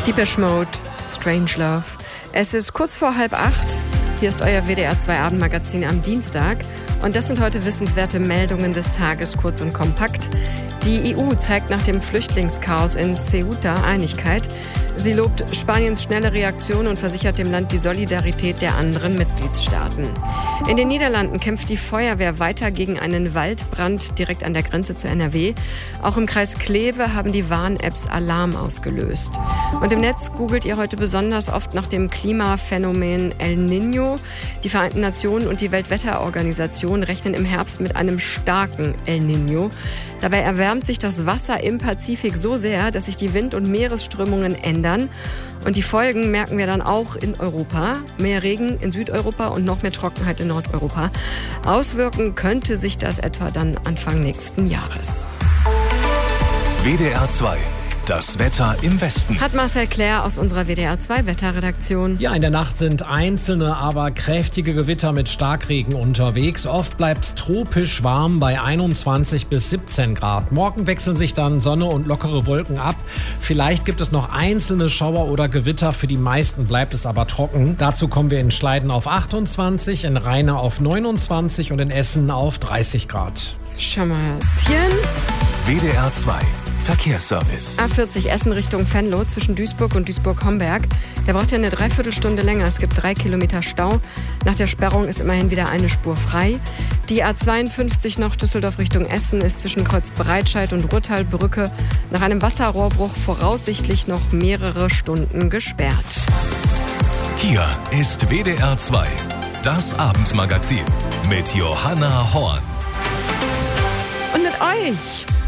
Depeche Mode, Strange Love. Es ist kurz vor 7:30. Hier ist euer WDR 2 Abendmagazin am Dienstag. Und das sind heute wissenswerte Meldungen des Tages, kurz und kompakt. Die EU zeigt nach dem Flüchtlingschaos in Ceuta Einigkeit. Sie lobt Spaniens schnelle Reaktion und versichert dem Land die Solidarität der anderen Mitgliedstaaten. In den Niederlanden kämpft die Feuerwehr weiter gegen einen Waldbrand direkt an der Grenze zu NRW. Auch im Kreis Kleve haben die Warn-Apps Alarm ausgelöst. Und im Netz googelt ihr heute besonders oft nach dem Klimaphänomen El Niño. Die Vereinten Nationen und die Weltwetterorganisation rechnen im Herbst mit einem starken El Niño. Dabei erwärmt sich das Wasser im Pazifik so sehr, dass sich die Wind- und Meeresströmungen ändern. Und die Folgen merken wir dann auch in Europa. Mehr Regen in Südeuropa und noch mehr Trockenheit in Nordeuropa. Auswirken könnte sich das etwa dann Anfang nächsten Jahres. WDR 2. Das Wetter im Westen. Hat Marcel Claire aus unserer WDR 2 Wetterredaktion. Ja, in der Nacht sind einzelne, aber kräftige Gewitter mit Starkregen unterwegs. Oft bleibt es tropisch warm bei 21 bis 17 Grad. Morgen wechseln sich dann Sonne und lockere Wolken ab. Vielleicht gibt es noch einzelne Schauer oder Gewitter. Für die meisten bleibt es aber trocken. Dazu kommen wir in Schleiden auf 28, in Rheine auf 29 und in Essen auf 30 Grad. Schau mal, WDR 2. Verkehrsservice. A40 Essen Richtung Venlo zwischen Duisburg und Duisburg-Homberg. Der braucht ja eine Dreiviertelstunde länger. Es gibt 3 Kilometer Stau. Nach der Sperrung ist immerhin wieder eine Spur frei. Die A52 noch Düsseldorf Richtung Essen ist zwischen Kreuz Breitscheid und Ruhrtalbrücke nach einem Wasserrohrbruch voraussichtlich noch mehrere Stunden gesperrt. Hier ist WDR 2. Das Abendmagazin mit Johanna Horn. Und mit euch.